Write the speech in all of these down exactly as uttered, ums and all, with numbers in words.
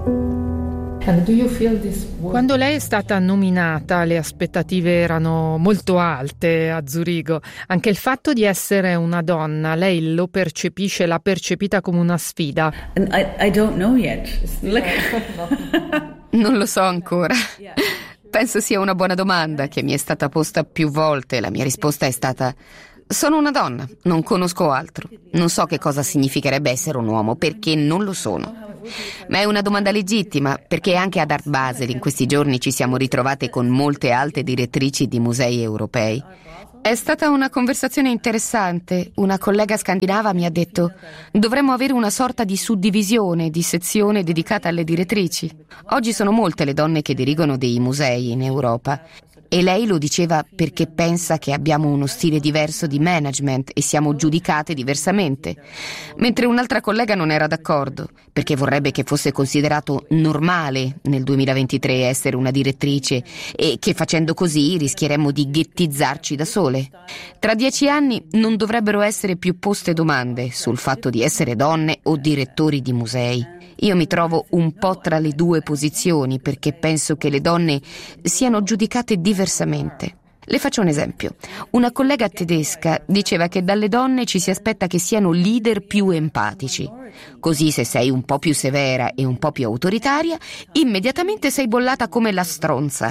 Quando lei è stata nominata, le aspettative erano molto alte a Zurigo. Anche il fatto di essere una donna, lei lo percepisce, l'ha percepita come una sfida? I, I don't know yet. Non lo so ancora. Penso sia una buona domanda che mi è stata posta più volte. La mia risposta è stata: sono una donna, non conosco altro. Non so che cosa significherebbe essere un uomo, perché non lo sono. Ma è una domanda legittima, perché anche ad Art Basel in questi giorni ci siamo ritrovate con molte alte direttrici di musei europei. È stata una conversazione interessante. Una collega scandinava mi ha detto: dovremmo avere una sorta di suddivisione, di sezione dedicata alle direttrici. Oggi sono molte le donne che dirigono dei musei in Europa. E lei lo diceva perché pensa che abbiamo uno stile diverso di management e siamo giudicate diversamente. Mentre un'altra collega non era d'accordo, perché vorrebbe che fosse considerato normale nel duemilaventitré essere una direttrice e che facendo così rischieremmo di ghettizzarci da sole. Tra dieci anni non dovrebbero essere più poste domande sul fatto di essere donne o direttori di musei. Io mi trovo un po' tra le due posizioni perché penso che le donne siano giudicate diversamente. Le faccio un esempio. Una collega tedesca diceva che dalle donne ci si aspetta che siano leader più empatici. Così se sei un po' più severa e un po' più autoritaria, immediatamente sei bollata come la stronza.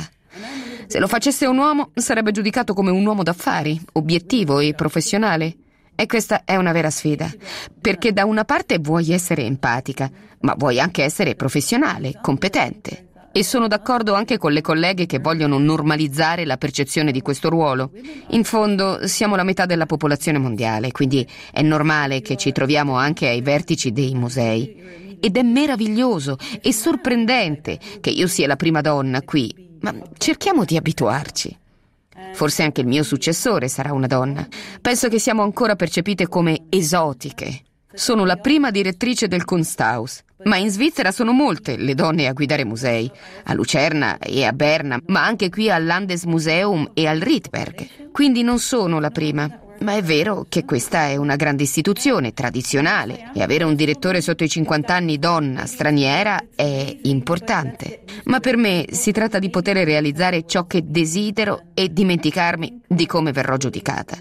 Se lo facesse un uomo, sarebbe giudicato come un uomo d'affari, obiettivo e professionale. E questa è una vera sfida, perché da una parte vuoi essere empatica, ma vuoi anche essere professionale, competente. E sono d'accordo anche con le colleghe che vogliono normalizzare la percezione di questo ruolo. In fondo siamo la metà della popolazione mondiale, quindi è normale che ci troviamo anche ai vertici dei musei. Ed è meraviglioso e sorprendente che io sia la prima donna qui, ma cerchiamo di abituarci. Forse anche il mio successore sarà una donna. Penso che siamo ancora percepite come esotiche. Sono la prima direttrice del Kunsthaus, ma in Svizzera sono molte le donne a guidare musei, a Lucerna e a Berna, ma anche qui al Landesmuseum e al Riedberg. Quindi non sono la prima. Ma è vero che questa è una grande istituzione tradizionale e avere un direttore sotto i cinquanta anni donna straniera è importante. Ma per me si tratta di poter realizzare ciò che desidero e dimenticarmi di come verrò giudicata.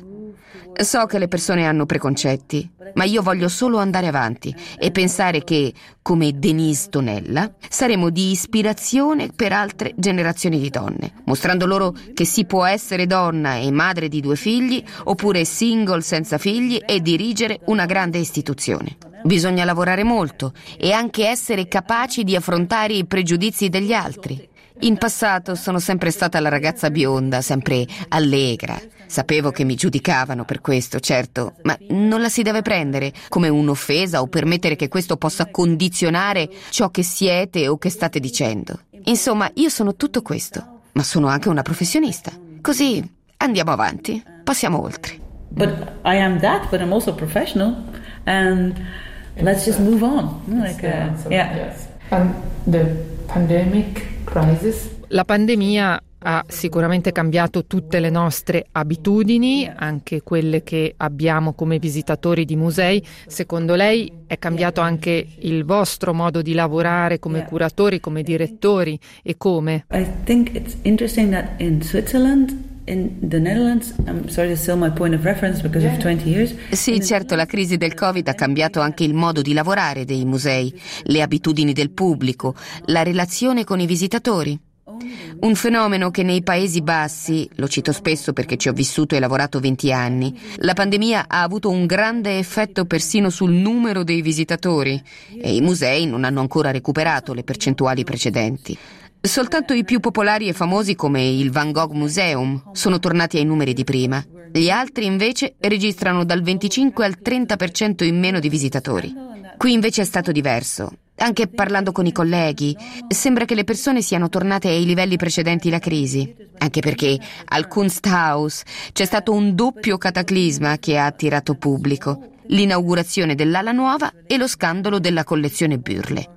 So che le persone hanno preconcetti, ma io voglio solo andare avanti e pensare che, come Denise Tonella, saremo di ispirazione per altre generazioni di donne, mostrando loro che si può essere donna e madre di due figli, oppure single senza figli e dirigere una grande istituzione. Bisogna lavorare molto e anche essere capaci di affrontare i pregiudizi degli altri. In passato sono sempre stata la ragazza bionda, sempre allegra. Sapevo che mi giudicavano per questo, certo, ma non la si deve prendere come un'offesa o permettere che questo possa condizionare ciò che siete o che state dicendo. Insomma, io sono tutto questo, ma sono anche una professionista. Così andiamo avanti, passiamo oltre. But I am that, but I'm also professional, and let's just move on. Like, uh, yeah. And the pandemic crisis. La pandemia ha sicuramente cambiato tutte le nostre abitudini, anche quelle che abbiamo come visitatori di musei. Secondo lei è cambiato anche il vostro modo di lavorare come curatori, come direttori, e come? I think it's interesting that in Switzerland, in the Netherlands, I'm sorry to steal my point of reference because of twenty years. Sì, certo, la crisi del Covid ha cambiato anche il modo di lavorare dei musei, le abitudini del pubblico, la relazione con i visitatori. Un fenomeno che nei Paesi Bassi, lo cito spesso perché ci ho vissuto e lavorato venti anni, la pandemia ha avuto un grande effetto persino sul numero dei visitatori e i musei non hanno ancora recuperato le percentuali precedenti. Soltanto i più popolari e famosi come il Van Gogh Museum sono tornati ai numeri di prima. Gli altri invece registrano dal venticinque al trenta per cento in meno di visitatori. Qui invece è stato diverso. Anche parlando con i colleghi, sembra che le persone siano tornate ai livelli precedenti la crisi, anche perché al Kunsthaus c'è stato un doppio cataclisma che ha attirato pubblico: l'inaugurazione dell'ala nuova e lo scandalo della collezione Bürle.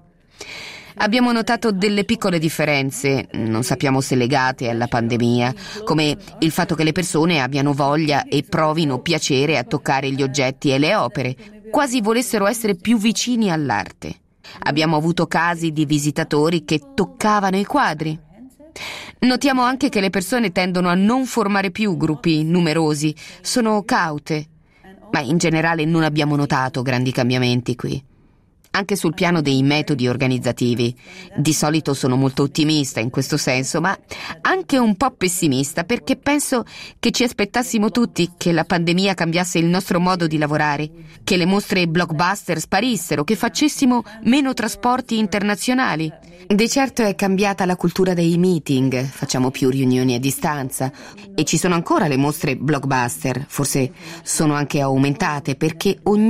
Abbiamo notato delle piccole differenze, non sappiamo se legate alla pandemia, come il fatto che le persone abbiano voglia e provino piacere a toccare gli oggetti e le opere, quasi volessero essere più vicini all'arte. Abbiamo avuto casi di visitatori che toccavano i quadri. Notiamo anche che le persone tendono a non formare più gruppi numerosi, sono caute, ma in generale non abbiamo notato grandi cambiamenti qui. Anche sul piano dei metodi organizzativi. Di solito sono molto ottimista in questo senso, ma anche un po' pessimista, perché penso che ci aspettassimo tutti che la pandemia cambiasse il nostro modo di lavorare, che le mostre blockbuster sparissero, che facessimo meno trasporti internazionali. Di certo è cambiata la cultura dei meeting, facciamo più riunioni a distanza e ci sono ancora le mostre blockbuster, forse sono anche aumentate perché ogni